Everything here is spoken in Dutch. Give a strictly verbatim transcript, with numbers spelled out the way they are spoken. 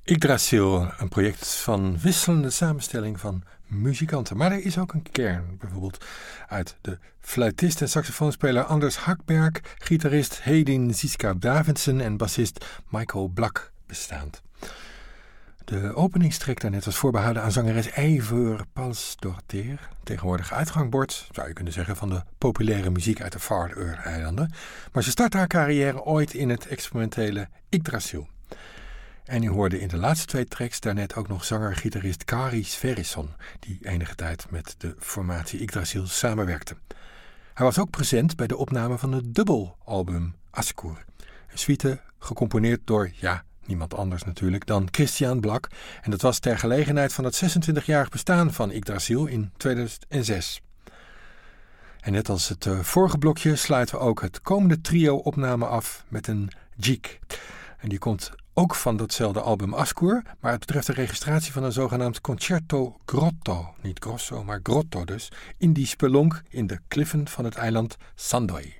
Yggdrasil, een project van wisselende samenstelling van muzikanten. Maar er is ook een kern, bijvoorbeeld uit de fluitist en saxofoonspeler Anders Hagberg, gitarist Hedin Siska Davidsen en bassist Michael Blak bestaand. De openingstrek daarnet was voorbehouden aan zangeres Eivør Palsdottir, tegenwoordig uitgangbord, zou je kunnen zeggen, van de populaire muziek uit de Faroe-eilanden. Maar ze startte haar carrière ooit in het experimentele Yggdrasil. En u hoorde in de laatste twee tracks daarnet ook nog zanger-gitarist Kari Sverrisson, die enige tijd met de formatie Yggdrasil samenwerkte. Hij was ook present bij de opname van het dubbelalbum Askur, een suite gecomponeerd door, ja, niemand anders natuurlijk dan Christian Blak. En dat was ter gelegenheid van het zesentwintigjarig bestaan van Yggdrasil in tweeduizend zes. En net als het uh, vorige blokje sluiten we ook het komende trio-opname af met een jig. En die komt ook van datzelfde album Askur, maar het betreft de registratie van een zogenaamd Concerto Grotto, niet grosso, maar grotto dus, in die spelonk in de kliffen van het eiland Sandoy.